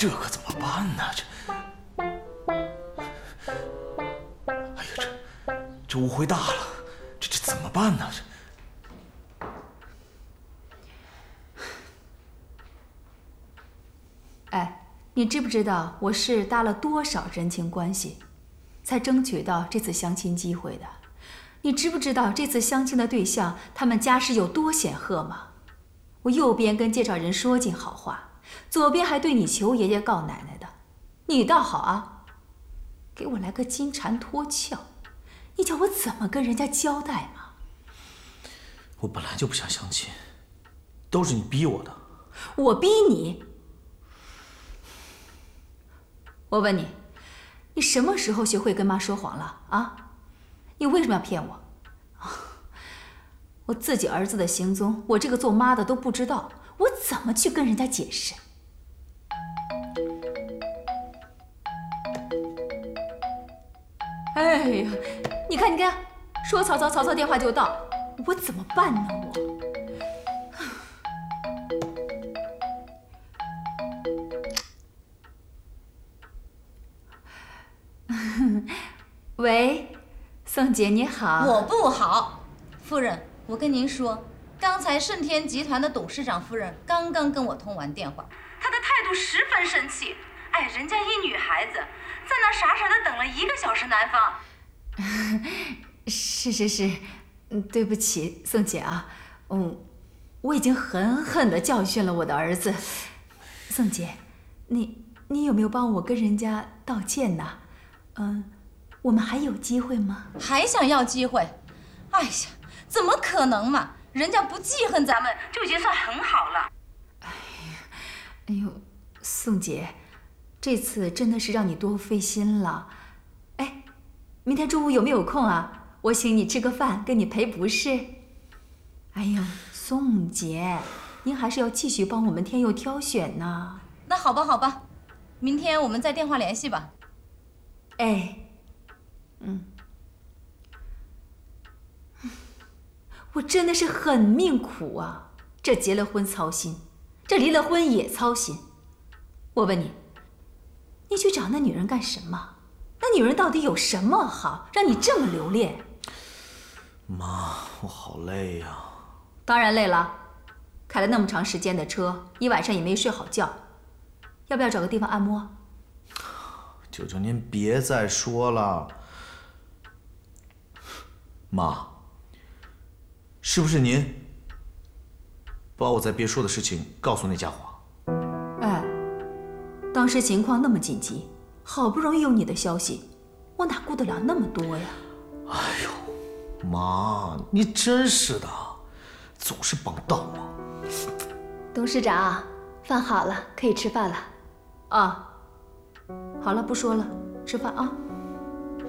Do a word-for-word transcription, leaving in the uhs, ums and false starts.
这可怎么办呢？这，哎呀，这这误会大了，这这怎么办呢？这。 哎，你知不知道我是搭了多少人情关系，才争取到这次相亲机会的？你知不知道这次相亲的对象他们家世有多显赫吗？我右边跟介绍人说尽好话，左边还对你求爷爷告奶奶的。你倒好啊，给我来个金蝉脱壳，你叫我怎么跟人家交代嘛？ 我本来就不想相亲，都是你逼我的。 我逼你？我问你，你什么时候学会跟妈说谎了啊？你为什么要骗我？我自己儿子的行踪，我这个做妈的都不知道，我怎么去跟人家解释？哎呀，你看，你看，说曹操，曹操电话就到，我怎么办呢？我。喂，宋姐你好。 我不好，夫人，我跟您说，刚才盛天集团的董事长夫人刚刚跟我通完电话，她的态度十分生气。哎，人家一女孩子在那傻傻的等了一个小时南方。 是是是，嗯，对不起，宋姐啊，嗯，我已经狠狠地教训了我的儿子。宋姐，你你有没有帮我跟人家道歉呢？嗯，我们还有机会吗？ 还想要机会？哎呀，怎么可能嘛！人家不记恨咱们就已经算很好了。 哎呀，哎呦，宋姐，这次真的是让你多费心了。哎，明天中午有没有空啊？我请你吃个饭，跟你赔不是。哎呦，宋姐，您还是要继续帮我们天佑挑选呢。 那好吧，好吧，明天我们再电话联系吧。 哎，嗯，我真的是很命苦啊！这结了婚操心，这离了婚也操心。我问你，你去找那女人干什么？那女人到底有什么好，让你这么留恋？ 妈，我好累呀。 当然累了，开了那么长时间的车，一晚上也没睡好觉。要不要找个地方按摩？ 舅舅，您别再说了。妈，是不是您把我在别说的事情告诉那家伙？ 哎，当时情况那么紧急，好不容易有你的消息，我哪顾得了那么多呀？ 哎呦，妈，你真是的，总是帮倒忙。 董事长，饭好了，可以吃饭了。啊，好了，不说了，吃饭啊。